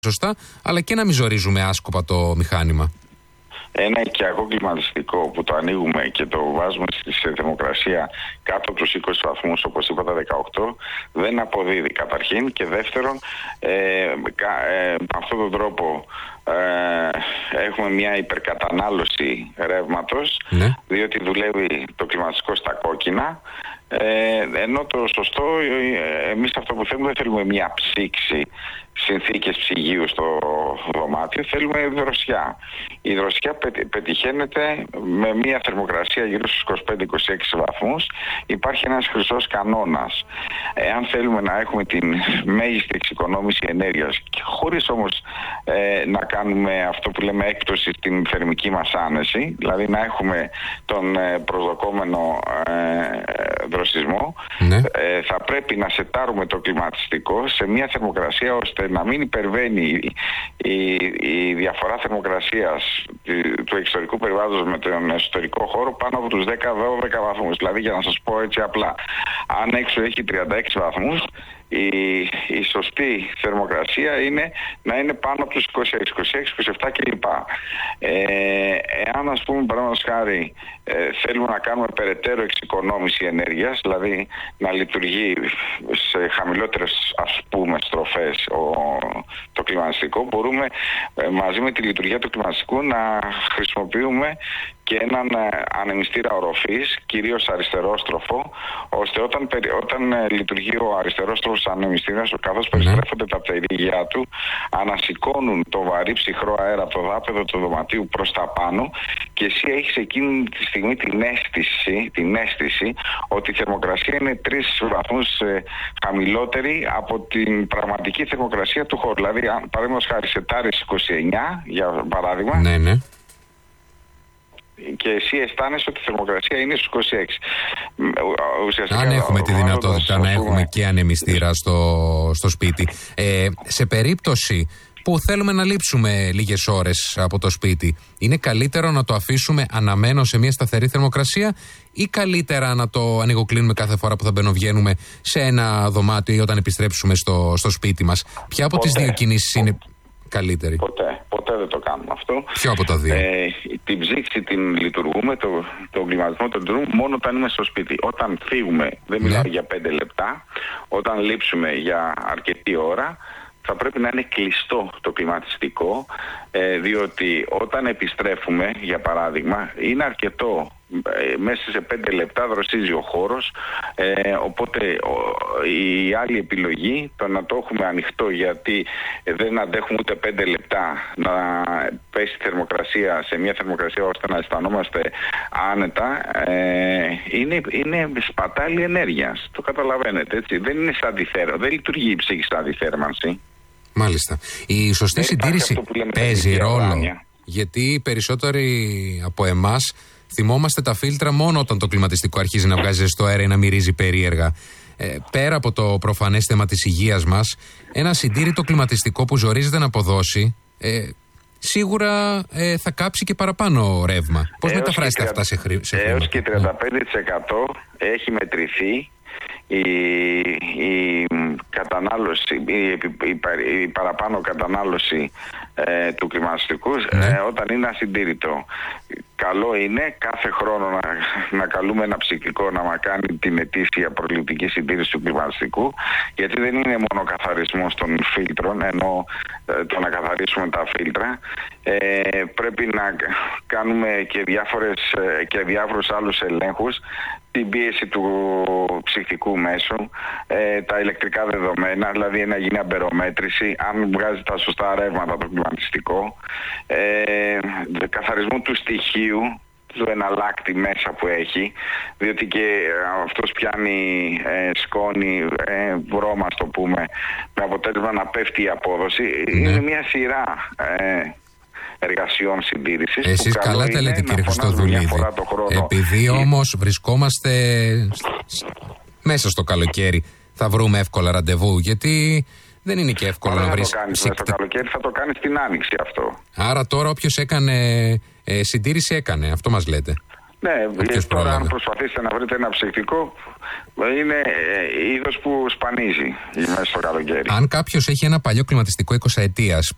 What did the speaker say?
σωστά, αλλά και να μην ζορίζουμε άσκοπα το μηχάνημα. Ένα οικιακό κλιματιστικό που το ανοίγουμε και το βάζουμε σε θερμοκρασία κάτω από τους 20 βαθμούς, όπως είπα τα 18, δεν αποδίδει καταρχήν, και δεύτερον, με αυτόν τον τρόπο έχουμε μια υπερκατανάλωση ρεύματος, διότι δουλεύει το κλιματιστικό στα κόκκινα, ενώ το σωστό, εμείς αυτό που θέλουμε, δεν θέλουμε μια ψήξη, συνθήκες ψυγείου στο δωμάτιο, θέλουμε δροσιά. Η δροσιά πετυχαίνεται με μια θερμοκρασία γύρω στους 25-26 βαθμούς. Υπάρχει ένας χρυσός κανόνας. Εάν θέλουμε να έχουμε την μέγιστη εξοικονόμηση ενέργειας, χωρίς όμως να κάνουμε αυτό που λέμε έκπτωση στην θερμική μας άνεση, δηλαδή να έχουμε τον προσδοκόμενο δροσισμό, θα πρέπει να σετάρουμε το κλιματιστικό σε μια θερμοκρασία ώστε να μην υπερβαίνει η διαφορά θερμοκρασίας του εξωτερικού περιβάλλοντος με τον εσωτερικό χώρο πάνω από τους 10-12 βαθμούς. Δηλαδή, για να σας πω έτσι απλά, αν έξω έχει 36 βαθμούς, η σωστή θερμοκρασία είναι να είναι πάνω από τους 26, 27 κλπ. Εάν, ας πούμε, παραδείγματος χάρη, θέλουμε να κάνουμε περαιτέρω εξοικονόμηση ενέργειας, δηλαδή να λειτουργεί σε χαμηλότερες, ας πούμε, στροφές το κλιματιστικό, μπορούμε μαζί με τη λειτουργία του κλιματιστικού να χρησιμοποιούμε και έναν ανεμιστήρα οροφής, κυρίως αριστερόστροφο, ώστε όταν λειτουργεί ο αριστερόστροφος ανεμιστήρας, καθώς περιστρέφονται τα πτερίγια του, ανασηκώνουν το βαρύ ψυχρό αέρα από το δάπεδο του δωματίου προς τα πάνω, και εσύ έχεις εκείνη τη στιγμή την αίσθηση ότι η θερμοκρασία είναι 3 βαθμούς χαμηλότερη από την πραγματική θερμοκρασία του χώρου. Δηλαδή, παραδείγματος χάρη, σετάρεις 29, για παράδειγμα, ναι, και εσύ αισθάνεσαι ότι η θερμοκρασία είναι στους 26. Αν έχουμε τη δυνατότητα να έχουμε και ανεμιστήρα στο σπίτι. Σε περίπτωση που θέλουμε να λείψουμε λίγες ώρες από το σπίτι, είναι καλύτερο να το αφήσουμε αναμένο σε μια σταθερή θερμοκρασία, ή καλύτερα να το ανοιγοκλίνουμε κάθε φορά που θα μπαινοβγαίνουμε σε ένα δωμάτιο ή όταν επιστρέψουμε στο σπίτι μας? Ποια από τις δύο κινήσεις είναι καλύτερη? Ποτέ δεν το κάνουμε αυτό. Ποιο από τα δύο? Την ψήξη την λειτουργούμε, τον κλιματισμό τον λειτουργούμε μόνο όταν είμαι στο σπίτι. Όταν φύγουμε, δεν μιλάω για 5 λεπτά. Όταν λείψουμε για αρκετή ώρα, θα πρέπει να είναι κλειστό το κλιματιστικό, διότι όταν επιστρέφουμε, για παράδειγμα, είναι αρκετό. Μέσα σε 5 λεπτά δροσίζει ο χώρος, οπότε η άλλη επιλογή, το να το έχουμε ανοιχτό, γιατί δεν αντέχουμε ούτε 5 λεπτά να πέσει η θερμοκρασία σε μια θερμοκρασία ώστε να αισθανόμαστε άνετα, είναι σπατάλη ενέργειας. Το καταλαβαίνετε, έτσι. Δεν είναι σαν δεν λειτουργεί η ψυχή σαν αντιθέρμανση. Μάλιστα. Η σωστή συντήρηση παίζει ρόλο, γιατί οι περισσότεροι από εμάς θυμόμαστε τα φίλτρα μόνο όταν το κλιματιστικό αρχίζει να βγάζει στο αέρα ή να μυρίζει περίεργα. Πέρα από το προφανές θέμα της υγείας μας, ένα συντήρητο κλιματιστικό που ζορίζεται να αποδώσει, σίγουρα θα κάψει και παραπάνω ρεύμα. Πώς μεταφράζετε αυτά σε χρήμα? Έως και 35% έχει μετρηθεί η κατανάλωση, η παραπάνω κατανάλωση του κλιματιστικού όταν είναι ασυντήρητο. Καλό είναι κάθε χρόνο να καλούμε ένα ψυκτικό να κάνει την ετήσια προληπτική συντήρηση του κλιματιστικού, γιατί δεν είναι μόνο καθαρισμός των φίλτρων, ενώ το να καθαρίσουμε τα φίλτρα, πρέπει να κάνουμε και διάφορους άλλους ελέγχους, την πίεση του ψυκτικού μέσου, τα ηλεκτρικά δεδομένα, δηλαδή να γίνει αμπερομέτρηση, αν βγάζει τα σωστά ρεύματα το κλιματιστικό, καθαρισμό του στοιχείου, του εναλλάκτη μέσα που έχει, διότι και αυτός πιάνει σκόνη, βρώμα, το πούμε, με αποτέλεσμα να πέφτει η απόδοση. Είναι μια σειρά εργασιών συντήρησης. Εσείς καλά τα λέτε, κύριε Χριστοδουλίδη. Επειδή όμως βρισκόμαστε μέσα στο καλοκαίρι, θα βρούμε εύκολα ραντεβού, γιατί δεν είναι και εύκολο να βρεις. Στο καλοκαίρι θα το κάνεις στην άνοιξη αυτό. Άρα τώρα όποιος έκανε συντήρηση έκανε, αυτό μας λέτε? Ναι, τώρα αν προσπαθήσετε να βρείτε ένα ψυκτικό, είναι είδος που σπανίζει μέσα στο καλοκαίρι. Αν κάποιος έχει ένα παλιό κλιματιστικό 20 ετίας